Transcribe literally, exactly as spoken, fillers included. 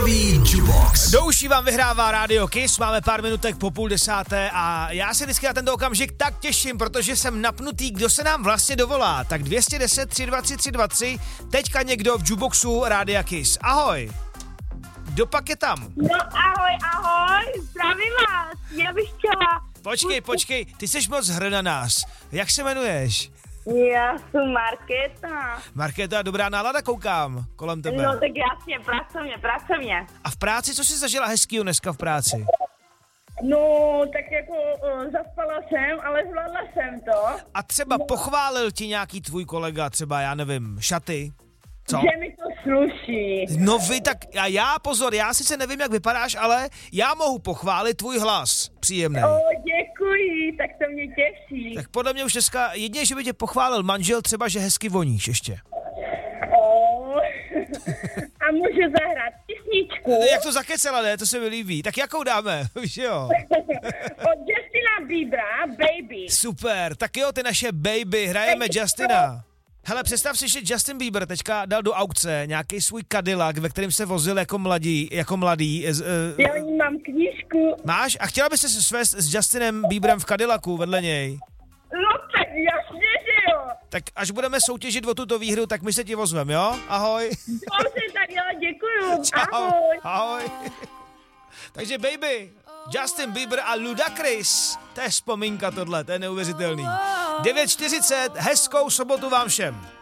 Hodinový Jukebox. Do uší vám vyhrává Radio Kiss, máme pár minutek po půl desáté a já se vždycky na tento okamžik tak těším, protože jsem napnutý, kdo se nám vlastně dovolá. Tak dvě stě deset, tři dva tři, tři dva tři, teďka někdo v Jukeboxu Rádia Kiss. Ahoj. Kdo pak je tam? No ahoj, ahoj, zdravím vás, já bych chtěla... Počkej, počkej, ty jsi moc hr na nás. Jak se jmenuješ? Já jsem Markéta. Markéta, dobrá nálada, koukám kolem tebe. No tak jasně, pracovně, pracovně. A v práci, co jsi zažila hezkýho dneska v práci? No, tak jako uh, zaspala jsem, ale zvládla jsem to. A třeba no. Pochválil ti nějaký tvůj kolega, třeba, já nevím, šaty? Co? Že mi to sluší. No vy tak, a já pozor, já sice nevím, jak vypadáš, ale já mohu pochválit tvůj hlas. Příjemný. O, děkuji, tak to mě těší. Tak podle mě už dneska jedině, že by tě pochválil manžel, třeba, že hezky voníš ještě. O, a můžu zahrát písničku? Jak to zakecela, ne? To se mi líbí. Tak jakou dáme? Víš jo? Od Justina Biebera, Baby. Super, tak jo, ty naše baby, hrajeme Justina. Hele, představ si, že Justin Bieber teďka dal do aukce nějaký svůj Cadillac, ve kterém se vozil jako mladý. Jako mladý uh, Já ní mám knížku. Máš? A chtěla byste se svést s Justinem Bieberem v Cadillacu vedle něj? No tak jasně, že jo. Tak až budeme soutěžit o tuto výhru, tak my se ti vozvem, jo? Ahoj. Dobře, tak jo, děkuju. Čau. Ahoj. Ahoj. Takže baby, Justin Bieber a Ludacris. To je vzpomínka tohle, to je neuvěřitelný. devět čtyřicet, hezkou sobotu vám všem.